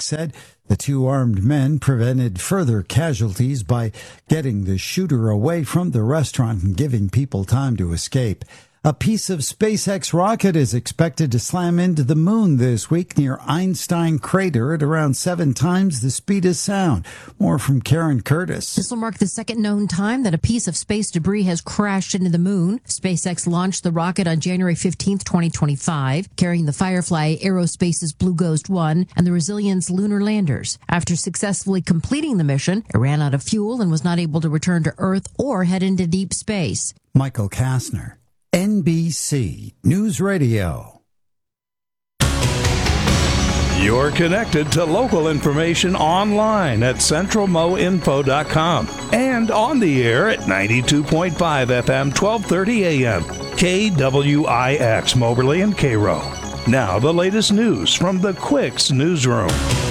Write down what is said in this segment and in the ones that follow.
said the two armed men prevented further casualties by getting the shooter away from the restaurant and giving people time to escape. A piece of SpaceX rocket is expected to slam into the moon this week near Einstein Crater at around 7 times the speed of sound. More from Karen Curtis. This will mark the second known time that a piece of space debris has crashed into the moon. SpaceX launched the rocket on January 15, 2025, carrying the Firefly Aerospace's Blue Ghost 1 and the Resilience lunar landers. After successfully completing the mission, it ran out of fuel and was not able to return to Earth or head into deep space. Michael Kastner, NBC News Radio. You're connected to local information online at centralmoinfo.com and on the air at 92.5 FM, 1230 AM, KWIX, Moberly and Cairo. Now the latest news from the Quicks Newsroom.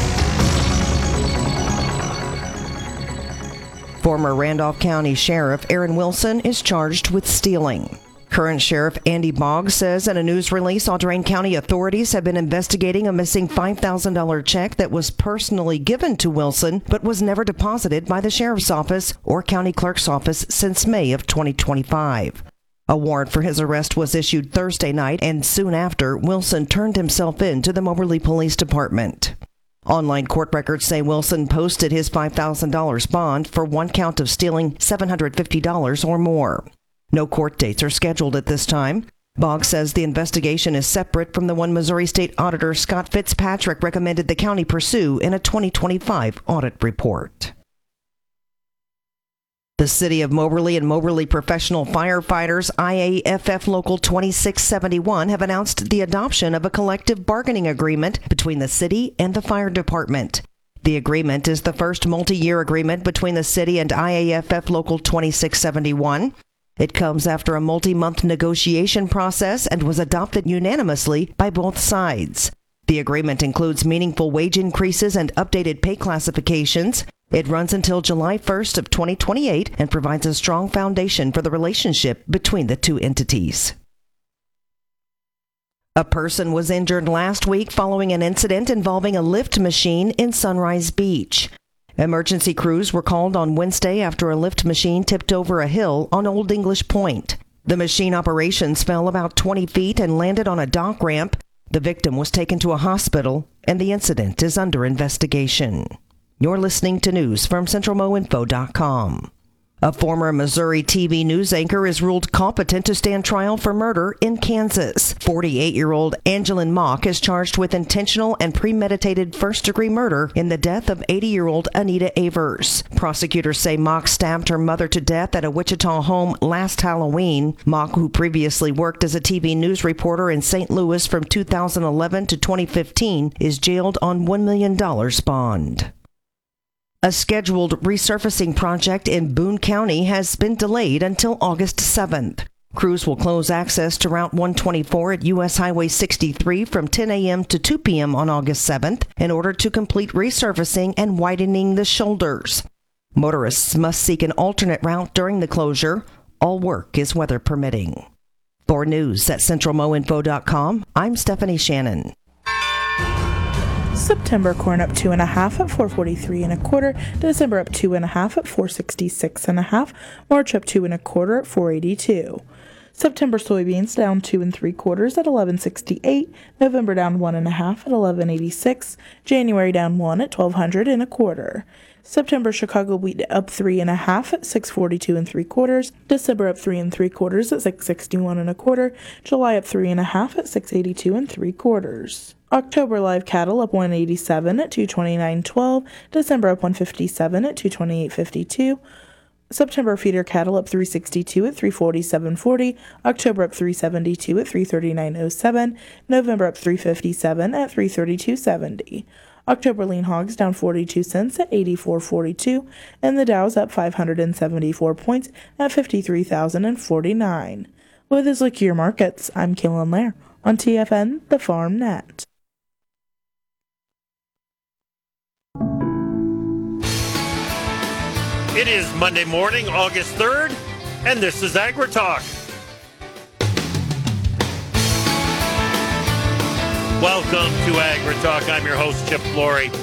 Former Randolph County Sheriff Aaron Wilson is charged with stealing. Current Sheriff Andy Boggs says in a news release, Audrain County authorities have been investigating a missing $5,000 check that was personally given to Wilson but was never deposited by the Sheriff's Office or County Clerk's Office since May of 2025. A warrant for his arrest was issued Thursday night, and soon after, Wilson turned himself in to the Moberly Police Department. Online court records say Wilson posted his $5,000 bond for one count of stealing $750 or more. No court dates are scheduled at this time. Boggs says the investigation is separate from the one Missouri State Auditor Scott Fitzpatrick recommended the county pursue in a 2025 audit report. The City of Moberly and Moberly Professional Firefighters IAFF Local 2671 have announced the adoption of a collective bargaining agreement between the city and the fire department. The agreement is the first multi-year agreement between the city and IAFF Local 2671. It comes after a multi-month negotiation process and was adopted unanimously by both sides. The agreement includes meaningful wage increases and updated pay classifications. It runs until July 1st of 2028 and provides a strong foundation for the relationship between the two entities. A person was injured last week following an incident involving a lift machine in Sunrise Beach. Emergency crews were called on Wednesday after a lift machine tipped over a hill on Old English Point. The machine operations fell about 20 feet and landed on a dock ramp. The victim was taken to a hospital, and the incident is under investigation. You're listening to news from CentralMoInfo.com. A former Missouri TV news anchor is ruled competent to stand trial for murder in Kansas. 48-year-old Angelyn Mock is charged with intentional and premeditated first-degree murder in the death of 80-year-old Anita Avers. Prosecutors say Mock stabbed her mother to death at a Wichita home last Halloween. Mock, who previously worked as a TV news reporter in St. Louis from 2011 to 2015, is jailed on $1 million bond. A scheduled resurfacing project in Boone County has been delayed until August 7th. Crews will close access to Route 124 at U.S. Highway 63 from 10 a.m. to 2 p.m. on August 7th in order to complete resurfacing and widening the shoulders. Motorists must seek an alternate route during the closure. All work is weather permitting. For news at CentralMoInfo.com, I'm Stephanie Shannon. September corn up 2.5 at 443 1/4. December up 2.5 at 466 1/2. March up 2 1/4 at 482. September soybeans down 2 3/4 at 1168. November down 1.5 at 1186. January down 1 at 1200 1/4. September Chicago wheat up 3.5 at 642 3/4. December up 3 3/4 at 661 1/4. July up 3.5 at 682 3/4. October live cattle up 187 at 229.12. December up 157 at 228.52. September feeder cattle up 362 at 347.40. October up 372 at 339.07. November up 357 at 332.70. October lean hogs down 42 cents at 84.42, and the Dow's up 574 points at 53,049. With his Look Your Markets, I'm Kaylin Lair on TFN, the Farm Net. It is Monday morning, August 3rd, and this is AgriTalk. Welcome to AgriTalk. I'm your host, Chip Flory.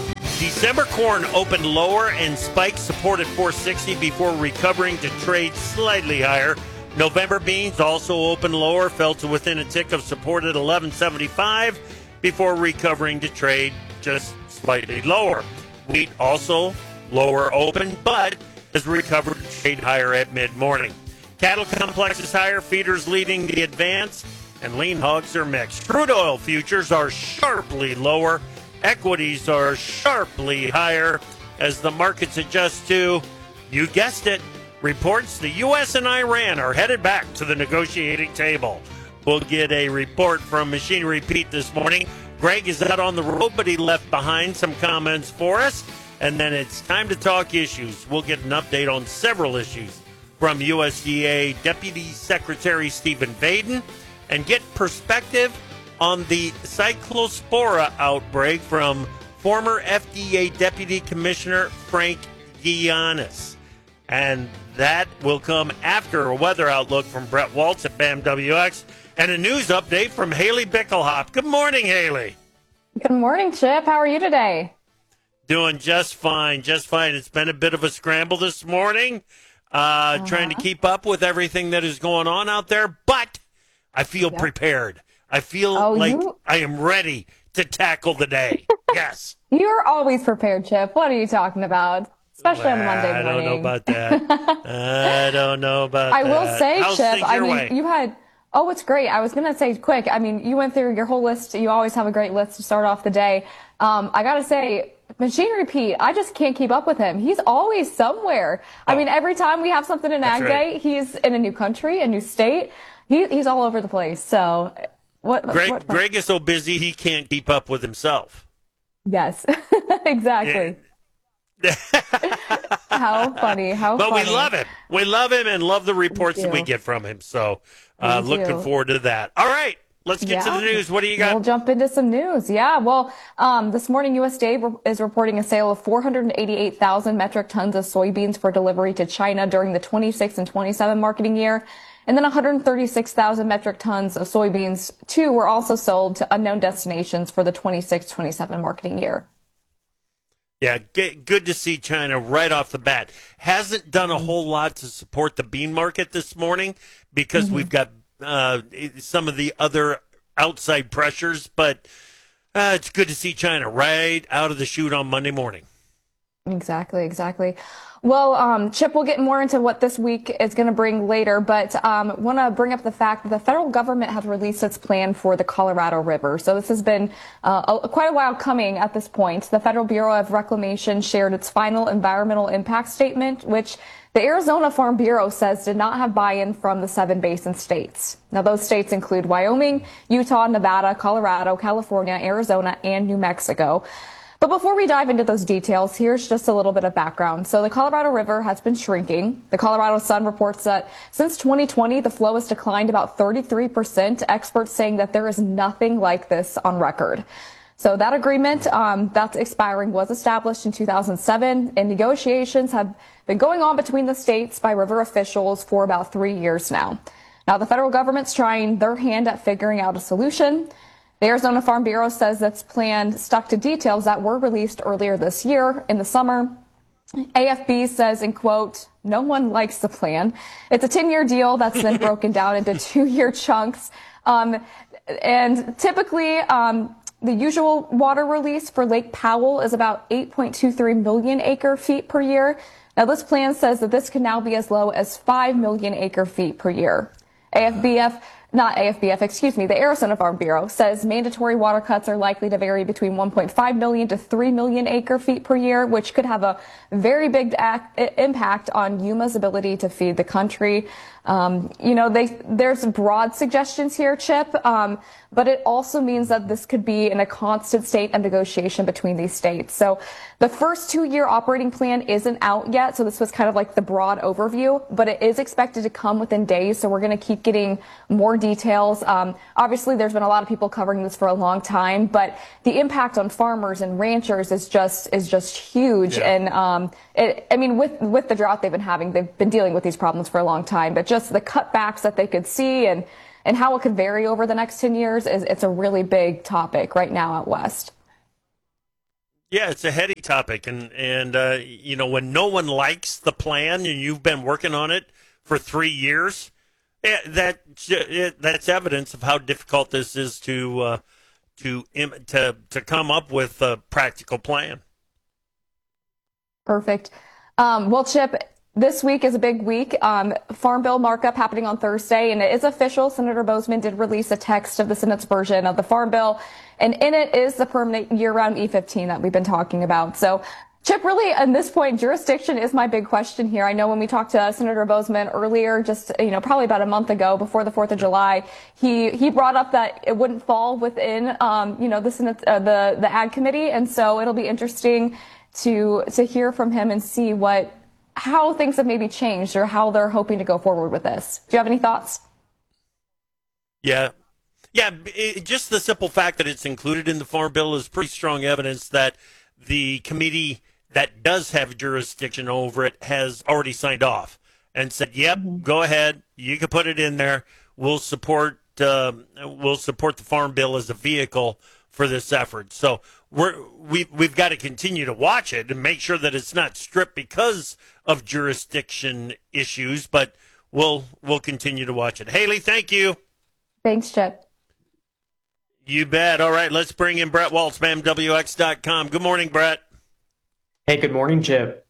December corn opened lower and spiked support at 460 before recovering to trade slightly higher. November beans also opened lower, fell to within a tick of support at 1175 before recovering to trade just slightly lower. Wheat also lower open, but has recovered to trade higher at mid-morning. Cattle complex is higher, feeders leading the advance, and lean hogs are mixed. Crude oil futures are sharply lower. Equities are sharply higher as the markets adjust to, you guessed it, reports the U.S. and Iran are headed back to the negotiating table. We'll get a report from Machinery Pete this morning. Greg is out on the road, but he left behind some comments for us. And then it's time to talk issues. We'll get an update on several issues from USDA Deputy Secretary Stephen Vaden and get perspective on the Cyclospora outbreak from former FDA Deputy Commissioner Frank Giannis. And that will come after a weather outlook from Brett Waltz at BAM-WX and a news update from Haley Bickelhop. Good morning, Haley. Good morning, Chip. How are you today? Doing just fine, just fine. It's been a bit of a scramble this morning, trying to keep up with everything that is going on out there, but I feel prepared. I feel I am ready to tackle the day. Yes. You're always prepared, Chip. What are you talking about? Especially on Monday morning. I don't know about that. I don't know about that. I will say, How's Chip, I mean, way? you had, it's great. I was going to say quick. I mean, you went through your whole list. You always have a great list to start off the day. I got to say, Machinery Pete, I just can't keep up with him. He's always somewhere. I mean, every time we have something in Ag Day, he's in a new country, a new state. He's all over the place. So Greg is so busy he can't keep up with himself. Yes, exactly. How funny. But we love him. We love him and love the reports that we get from him. So looking forward to that. All right. Let's get to the news. What do you got? We'll jump into some news. Yeah, well, this morning USDA is reporting a sale of 488,000 metric tons of soybeans for delivery to China during the 26 and 27 marketing year. And then 136,000 metric tons of soybeans, too, were also sold to unknown destinations for the 26-27 marketing year. Yeah, good to see China right off the bat. Hasn't done a whole lot to support the bean market this morning because we've got some of the other outside pressures, but it's good to see China right out of the chute on Monday morning. Exactly. Well, Chip, we'll get more into what this week is going to bring later, but want to bring up the fact that the federal government has released its plan for the Colorado River. So this has been quite a while coming at this point. The Federal Bureau of Reclamation shared its final environmental impact statement, which the Arizona Farm Bureau says did not have buy-in from the 7 basin states. Now, those states include Wyoming, Utah, Nevada, Colorado, California, Arizona, and New Mexico. But before we dive into those details, here's just a little bit of background. So the Colorado River has been shrinking. The Colorado Sun reports that since 2020, the flow has declined about 33%, experts saying that there is nothing like this on record. So that agreement that's expiring was established in 2007, and negotiations have been going on between the states by river officials for about 3 years now. Now, the federal government's trying their hand at figuring out a solution. The Arizona Farm Bureau says its plan stuck to details that were released earlier this year in the summer. AFB says, in quote, "No one likes the plan. It's a 10-year deal that's then broken down into 2-year chunks. And typically, the usual water release for Lake Powell is about 8.23 million acre feet per year. Now, this plan says that this could now be as low as 5 million acre feet per year. The Arizona Farm Bureau says mandatory water cuts are likely to vary between 1.5 million to 3 million acre feet per year, which could have a very big impact on Yuma's ability to feed the country. There's broad suggestions here, Chip, but it also means that this could be in a constant state of negotiation between these states. So the first 2-year operating plan isn't out yet, so this was kind of like the broad overview, but it is expected to come within days, so we're going to keep getting more details. Obviously, there's been a lot of people covering this for a long time, but the impact on farmers and ranchers is just huge. Yeah. And with the drought they've been dealing with these problems for a long time, but just the cutbacks that they could see and how it could vary over the next 10 years it's a really big topic right now out west. Yeah, it's a heady topic, and when no one likes the plan and you've been working on it for 3 years, that's evidence of how difficult this is to come up with a practical plan. Perfect. Well, Chip, this week is a big week. Farm bill markup happening on Thursday, and it is official. Senator Boozman did release a text of the Senate's version of the Farm Bill, and in it is the permanent year-round E15 that we've been talking about. So, Chip, really, at this point, jurisdiction is my big question here. I know when we talked to Senator Boozman earlier, just, probably about a month ago before the 4th of July, he brought up that it wouldn't fall within, the Senate, the Ag Committee. And so it'll be interesting to hear from him and see how things have maybe changed or how they're hoping to go forward with this. Do you have any thoughts? Yeah. Just the simple fact that it's included in the Farm Bill is pretty strong evidence that the committee that does have jurisdiction over it has already signed off and said, "Yep, go ahead. You can put it in there. We'll support the Farm Bill as a vehicle for this effort." So we've got to continue to watch it and make sure that it's not stripped because of jurisdiction issues, but we'll continue to watch it. Haley, thank you. Thanks, Chip. You bet. All right, let's bring in Brett Waltz, BAMWX.com. Good morning, Brett. Hey, good morning, Chip.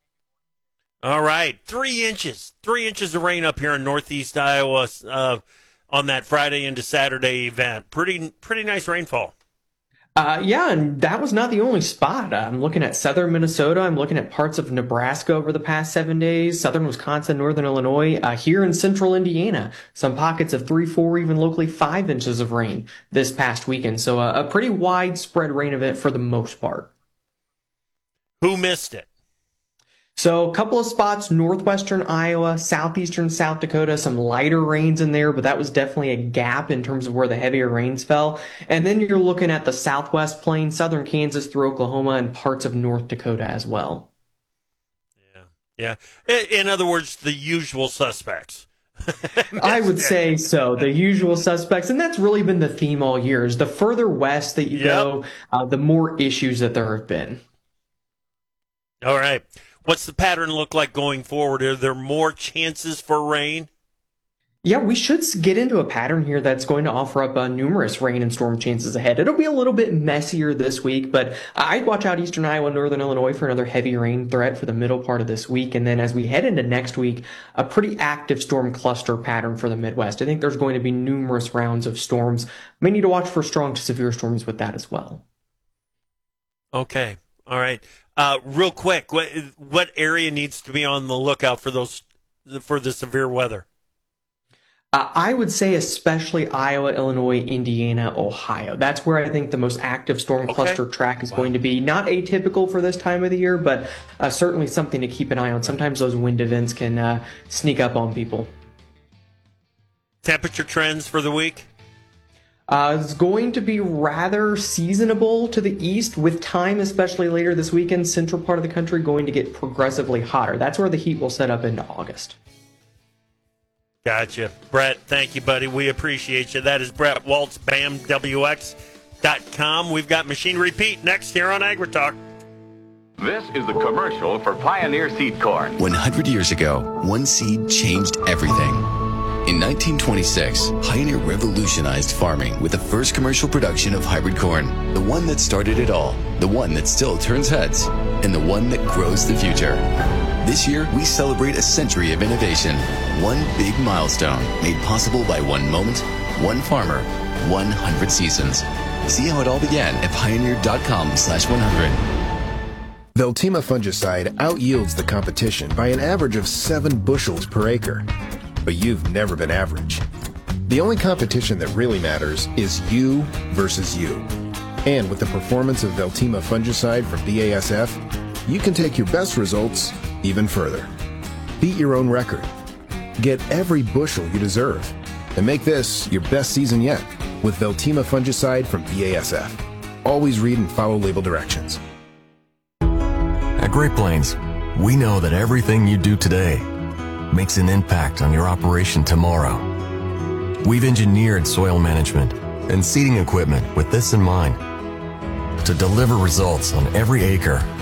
All right, 3 inches. 3 inches of rain up here in northeast Iowa on that Friday into Saturday event. Pretty nice rainfall. Yeah, and that was not the only spot. I'm looking at southern Minnesota. I'm looking at parts of Nebraska over the past 7 days, southern Wisconsin, northern Illinois, here in central Indiana. Some pockets of 3, 4, even locally 5 inches of rain this past weekend. So a pretty widespread rain event for the most part. Who missed it? So a couple of spots, northwestern Iowa, southeastern South Dakota, some lighter rains in there, but that was definitely a gap in terms of where the heavier rains fell. And then you're looking at the southwest plains, southern Kansas through Oklahoma, and parts of North Dakota as well. Yeah. In other words, the usual suspects. I would say so. The usual suspects. And that's really been the theme all year, is the further west that you go, the more issues that there have been. All right. What's the pattern look like going forward? Are there more chances for rain? Yeah, we should get into a pattern here that's going to offer up numerous rain and storm chances ahead. It'll be a little bit messier this week, but I'd watch out eastern Iowa, northern Illinois for another heavy rain threat for the middle part of this week. And then as we head into next week, a pretty active storm cluster pattern for the Midwest. I think there's going to be numerous rounds of storms. May need to watch for strong to severe storms with that as well. Okay. All right. Real quick, what area needs to be on the lookout for the severe weather? I would say especially Iowa, Illinois, Indiana, Ohio. That's where I think the most active storm cluster track is going to be. Not atypical for this time of the year, but certainly something to keep an eye on. Sometimes those wind events can sneak up on people. Temperature trends for the week? It's going to be rather seasonable to the east, with time, especially later this weekend, central part of the country going to get progressively hotter. That's where the heat will set up into August. Gotcha. Brett, thank you, buddy. We appreciate you. That is Brett Waltz, BAMWX.com. We've got Machine Repeat next here on AgriTalk. This is the commercial for Pioneer Seed Corn. 100 years ago, one seed changed everything. In 1926, Pioneer revolutionized farming with the first commercial production of hybrid corn. The one that started it all, the one that still turns heads, and the one that grows the future. This year, we celebrate a century of innovation. One big milestone made possible by one moment, one farmer, 100 seasons. See how it all began at pioneer.com/100. Veltima fungicide outyields the competition by an average of 7 bushels per acre. But you've never been average. The only competition that really matters is you versus you. And with the performance of Veltima fungicide from BASF, you can take your best results even further. Beat your own record. Get every bushel you deserve. And make this your best season yet with Veltima fungicide from BASF. Always read and follow label directions. At Great Plains, we know that everything you do today makes an impact on your operation tomorrow. We've engineered soil management and seeding equipment with this in mind. to deliver results on every acre.